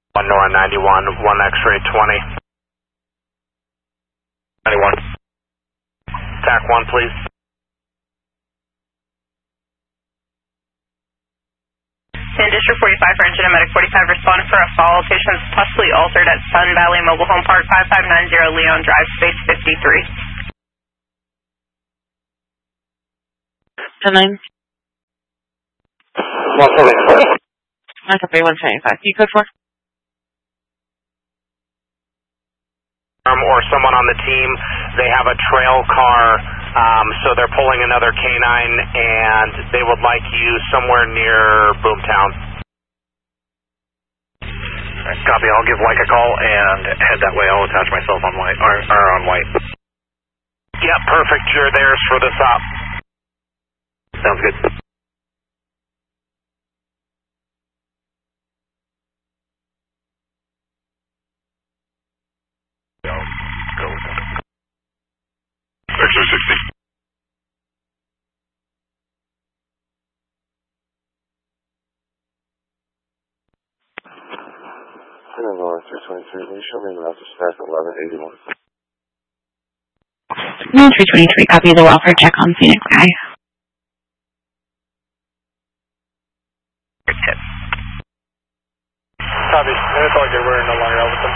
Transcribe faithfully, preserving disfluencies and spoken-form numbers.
one Nora ninety-one, one X-ray twenty. ninety-one. T A C one, please. In District forty-five for engine and medic forty-five, respond for a fall. Patients possibly altered at Sun Valley Mobile Home Park, five five nine zero Leon Drive, space fifty-three. ten nine. one seventy-five. one seventy-five, one seventy-five. Can you code for? Um, or someone on the team, they have a trail car, um, so they're pulling another K nine, and they would like you somewhere near Boomtown. Copy, I'll give Mike a call and head that way. I'll attach myself on white, or, or on white. Yeah, perfect. You're theirs for the stop. Sounds good. X-ray sixty. three twenty-three, will you show me the route to staff eleven eighty-one? three twenty-three, copy the welfare check on Phoenix Sky. Copy. It's all good. We're no longer out with them.